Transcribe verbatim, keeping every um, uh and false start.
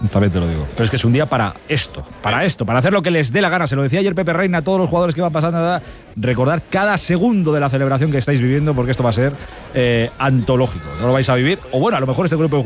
También te lo digo. Pero es que es un día para esto, para esto, para hacer lo que les dé la gana. Se lo decía ayer Pepe Reina a todos los jugadores que van pasando, ¿verdad? Recordar cada segundo de la celebración que estáis viviendo, porque esto va a ser eh, antológico. No lo vais a vivir, o bueno, a lo mejor este grupo de